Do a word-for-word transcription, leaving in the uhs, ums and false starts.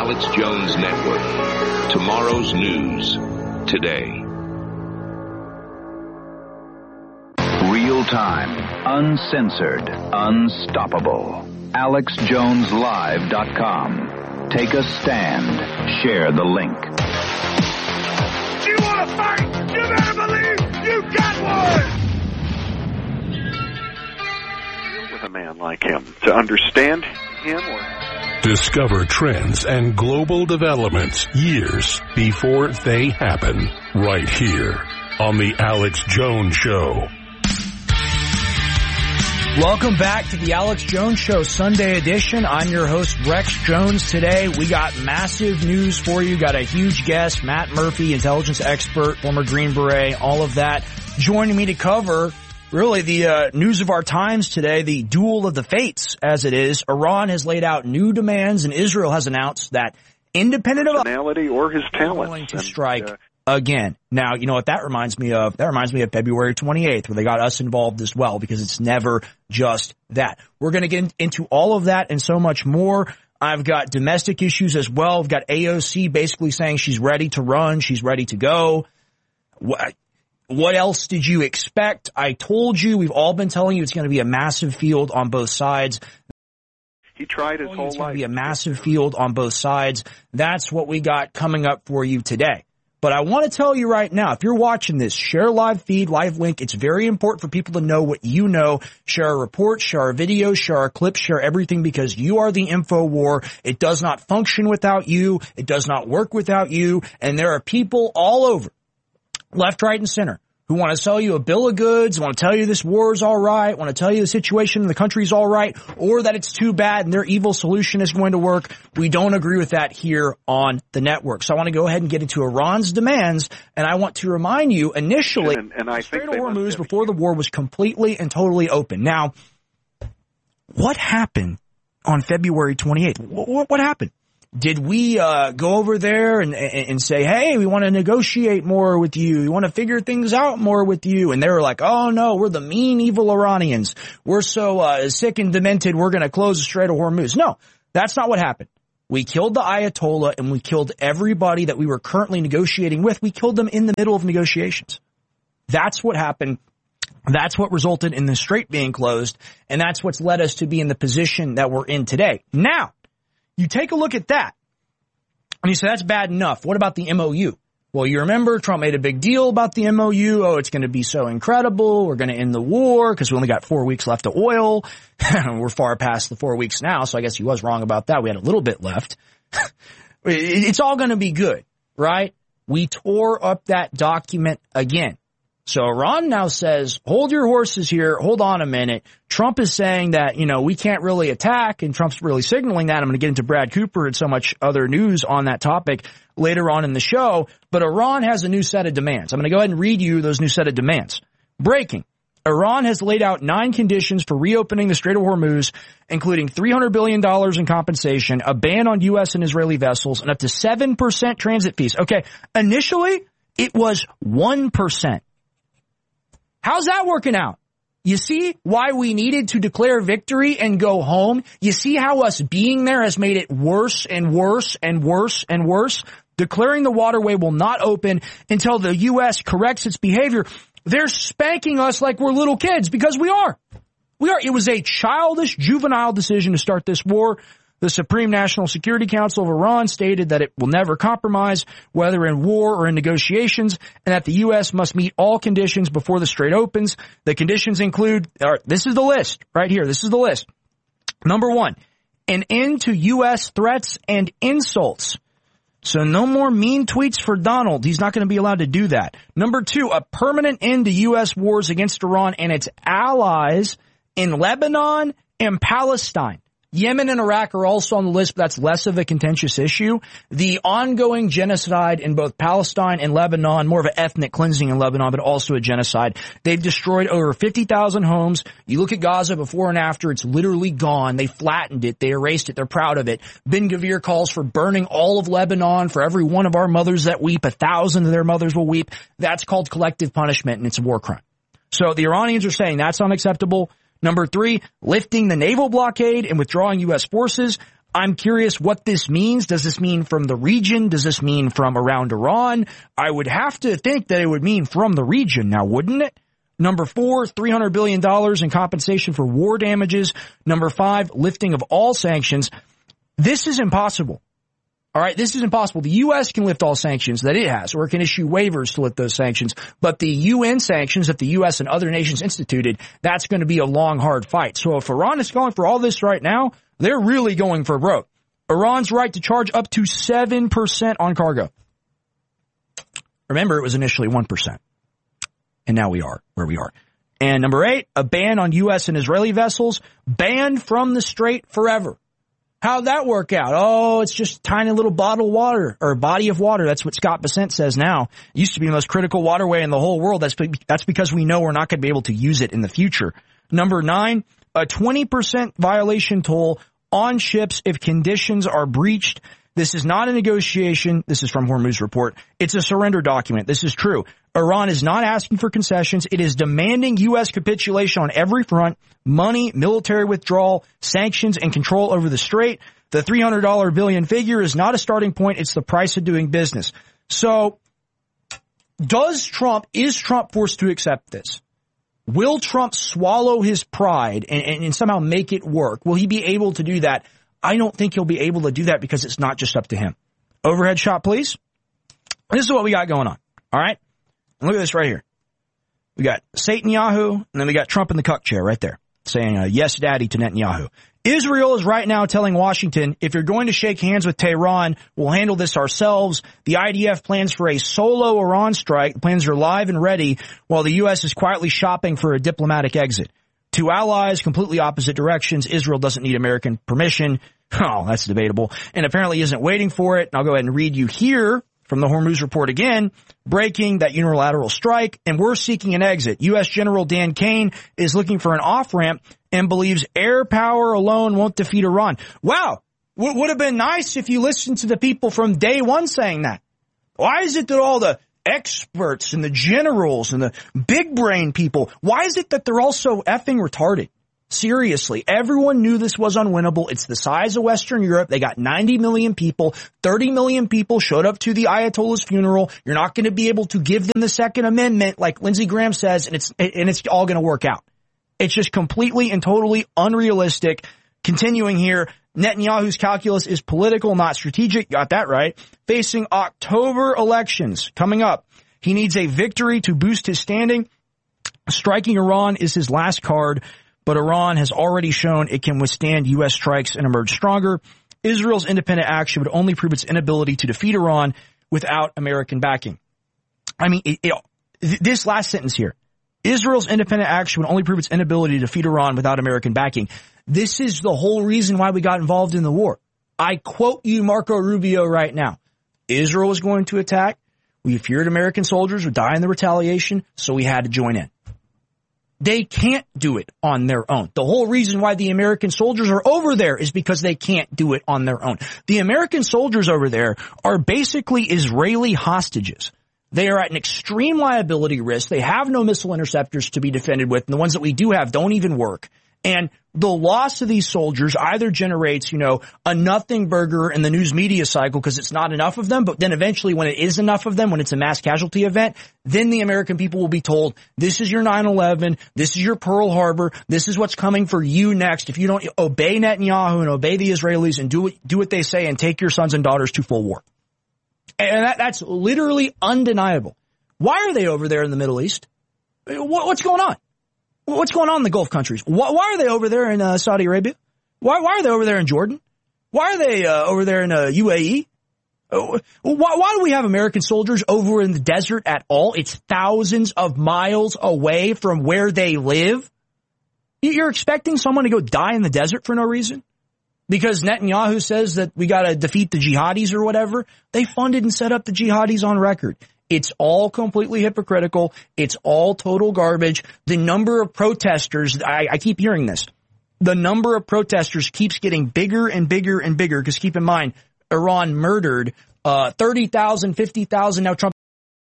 Alex Jones Network. Tomorrow's news today. Real time, uncensored, unstoppable. Alex Jones Live dot com. Take a stand. Share the link. You want to fight? You better believe you got one! With a man like him, to understand him or... Discover trends and global developments years before they happen, right here on The Alex Jones Show. Welcome back to The Alex Jones Show, Sunday edition. I'm your host, Rex Jones. Today, we got massive news for you. Got a huge guest, Matt Murphy, intelligence expert, former Green Beret, all of that, joining me to cover really the uh, news of our times today, the duel of the fates, as it is. Iran has laid out new demands, and Israel has announced that independent of personality or his talent, going to strike and, uh, again. Now, you know what that reminds me of? That reminds me of February twenty-eighth, where they got us involved as well, because it's never just that. We're going to get into all of that and so much more. I've got domestic issues as well. I've got A O C basically saying she's ready to run, she's ready to go. What? What else did you expect? I told you, we've all been telling you it's going to be a massive field on both sides. He tried his whole life. It's going to be a massive field on both sides. That's what we got coming up for you today. But I want to tell you right now, if you're watching this, share live feed, live link. It's very important for people to know what you know. Share our reports, share our videos, share our clips, share everything, because you are the info war. It does not function without you. It does not work without you. And there are people all over, left, right, and center, who want to sell you a bill of goods, want to tell you this war is all right, want to tell you the situation in the country is all right, or that it's too bad and their evil solution is going to work. We don't agree with that here on the network. So I want to go ahead and get into Iran's demands, and I want to remind you initially, and, and I the Strait think of Hormuz before the war was completely and totally open. Now, what happened on February twenty-eighth? What, what happened? Did we uh go over there and and say, hey, we want to negotiate more with you, we want to figure things out more with you? And they were like, oh no, we're the mean, evil Iranians. We're so uh sick and demented, we're going to close the Strait of Hormuz. No, that's not what happened. We killed the Ayatollah, and we killed everybody that we were currently negotiating with. We killed them in the middle of negotiations. That's what happened. That's what resulted in the strait being closed, and that's what's led us to be in the position that we're in today. Now, you take a look at that, and you say, that's bad enough. What about the M O U? Well, you remember Trump made a big deal about the M O U. Oh, it's going to be so incredible. We're going to end the war because we only got four weeks left of oil. We're far past the four weeks now, so I guess he was wrong about that. We had a little bit left. It's all going to be good, right? We tore up that document again. So Iran now says, hold your horses here. Hold on a minute. Trump is saying that, you know, we can't really attack, and Trump's really signaling that. I'm going to get into Brad Cooper and so much other news on that topic later on in the show. But Iran has a new set of demands. I'm going to go ahead and read you those new set of demands. Breaking. Iran has laid out nine conditions for reopening the Strait of Hormuz, including three hundred billion dollars in compensation, a ban on U S and Israeli vessels, and up to seven percent transit fees. Okay, initially, it was one percent. How's that working out? You see why we needed to declare victory and go home? You see how us being there has made it worse and worse and worse and worse? Declaring the waterway will not open until the U S corrects its behavior. They're spanking us like we're little kids, because we are. We are. It was a childish, juvenile decision to start this war. The Supreme National Security Council of Iran stated that it will never compromise, whether in war or in negotiations, and that the U S must meet all conditions before the strait opens. The conditions include, or this is the list right here. This is the list. Number one, an end to U S threats and insults. So no more mean tweets for Donald. He's not going to be allowed to do that. Number two, a permanent end to U S wars against Iran and its allies in Lebanon and Palestine. Yemen and Iraq are also on the list, but that's less of a contentious issue. The ongoing genocide in both Palestine and Lebanon, more of an ethnic cleansing in Lebanon, but also a genocide. They've destroyed over fifty thousand homes. You look at Gaza before and after, it's literally gone. They flattened it. They erased it. They're proud of it. Ben Gvir calls for burning all of Lebanon. For every one of our mothers that weep, a thousand of their mothers will weep. That's called collective punishment, and it's a war crime. So the Iranians are saying that's unacceptable. Number three, lifting the naval blockade and withdrawing U S forces. I'm curious what this means. Does this mean from the region? Does this mean from around Iran? I would have to think that it would mean from the region now, wouldn't it? Number four, three hundred billion dollars in compensation for war damages. Number five, lifting of all sanctions. This is impossible. All right, this is impossible. The U S can lift all sanctions that it has, or it can issue waivers to lift those sanctions. But the U N sanctions that the U S and other nations instituted, that's going to be a long, hard fight. So if Iran is going for all this right now, they're really going for broke. Iran's right to charge up to seven percent on cargo. Remember, it was initially one percent. And now we are where we are. And number eight, a ban on U S and Israeli vessels, banned from the Strait forever. How'd that work out? Oh, it's just a tiny little bottle of water, or body of water. That's what Scott Bessent says now. It used to be the most critical waterway in the whole world. That's, that's because we know we're not going to be able to use it in the future. Number nine, a twenty percent violation toll on ships if conditions are breached. This is not a negotiation. This is from Hormuz Report. It's a surrender document. This is true. Iran is not asking for concessions. It is demanding U S capitulation on every front: money, military withdrawal, sanctions, and control over the Strait. The three hundred billion dollars figure is not a starting point. It's the price of doing business. So does Trump, is Trump forced to accept this? Will Trump swallow his pride and, and, and somehow make it work? Will he be able to do that? I don't think he'll be able to do that because it's not just up to him. Overhead shot, please. This is what we got going on. All right. And look at this right here. We got Satanyahu, and then we got Trump in the cuck chair right there saying, uh, yes, daddy to Netanyahu. Israel is right now telling Washington, if you're going to shake hands with Tehran, we'll handle this ourselves. The I D F plans for a solo Iran strike. The plans are live and ready while the U S is quietly shopping for a diplomatic exit. Two allies, completely opposite directions. Israel doesn't need American permission. Oh, that's debatable. And apparently isn't waiting for it. And I'll go ahead and read you here from the Hormuz Report again. Breaking that unilateral strike, and we're seeking an exit. U S General Dan Kane is looking for an off-ramp and believes air power alone won't defeat Iran. Wow. W- would have been nice if you listened to the people from day one saying that. Why is it that all the experts and the generals and the big brain people, why is it that they're all so effing retarded? Seriously, everyone knew this was unwinnable. It's the size of Western Europe. They got ninety million people. thirty million people showed up to the Ayatollah's funeral. You're not going to be able to give them the Second Amendment like Lindsey Graham says, and it's and it's all going to work out. It's just completely and totally unrealistic. Continuing here, Netanyahu's calculus is political, not strategic. Got that right. Facing October elections coming up, he needs a victory to boost his standing. Striking Iran is his last card. But Iran has already shown it can withstand U S strikes and emerge stronger. Israel's independent action would only prove its inability to defeat Iran without American backing. I mean, it, it, this last sentence here. Israel's independent action would only prove its inability to defeat Iran without American backing. This is the whole reason why we got involved in the war. I quote you, Marco Rubio, right now. Israel was going to attack. We feared American soldiers would die in the retaliation, so we had to join in. They can't do it on their own. The whole reason why the American soldiers are over there is because they can't do it on their own. The American soldiers over there are basically Israeli hostages. They are at an extreme liability risk. They have no missile interceptors to be defended with, and the ones that we do have don't even work. And the loss of these soldiers either generates, you know, a nothing burger in the news media cycle because it's not enough of them, but then eventually when it is enough of them, when it's a mass casualty event, then the American people will be told, this is your nine eleven, this is your Pearl Harbor, this is what's coming for you next if you don't obey Netanyahu and obey the Israelis and do what, do what they say and take your sons and daughters to full war. And that, that's literally undeniable. Why are they over there in the Middle East? What, what's going on? What's going on in the Gulf countries? Why, why are they over there in uh, Saudi Arabia? Why, why are they over there in Jordan? Why are they uh, over there in uh, U A E? Uh, why, why do we have American soldiers over in the desert at all? It's thousands of miles away from where they live. You're expecting someone to go die in the desert for no reason? Because Netanyahu says that we got to defeat the jihadis or whatever. They funded and set up the jihadis on record. It's all completely hypocritical. It's all total garbage. The number of protesters, I, I keep hearing this, the number of protesters keeps getting bigger and bigger and bigger because keep in mind, Iran murdered uh thirty thousand, fifty thousand, now Trump